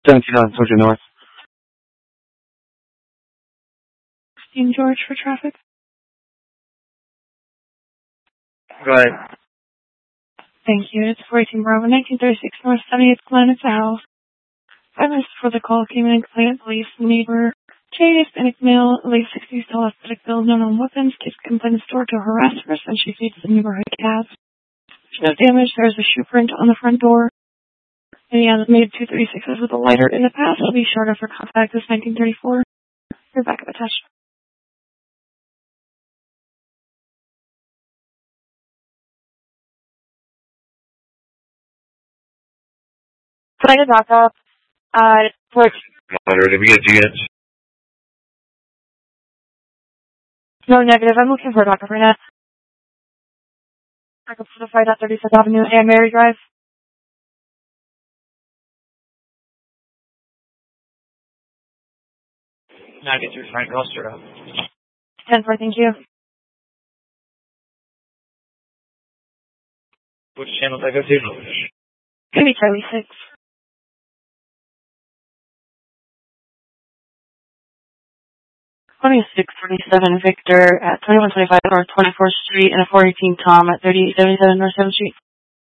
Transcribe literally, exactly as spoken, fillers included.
seventeen on Soldier North. Christine George for traffic. Go ahead. Thank you. It's four eighteen Bravo, nineteen thirty-six North seventieth Glen. It's a house. Five minutes before the call came in, complainant police, neighbor, Jade, Hispanic male, late sixties, tall, athletic build, known on weapons, kids complained the store to harass her, and she feeds the neighborhood cats. There's no damage. There's a shoe print on the front door. And he has made two thirty-sixes with a lighter in the past. It'll be shorter for contact this nineteen thirty-four. Your backup attached. Can I get backup? Uh, for Lighter, did we get units? No, negative. I'm looking for a backup right now. Backup for the fight at thirty-fifth Avenue and Mary Drive. Now get your Frank roster up. ten four, thank you. Which channel did I go to? Could be Charlie six. twenty-six forty-seven Victor at twenty-one twenty-five North twenty-fourth Street and a four eighteen Tom at thirty-eight seventy-seven North seventh Street.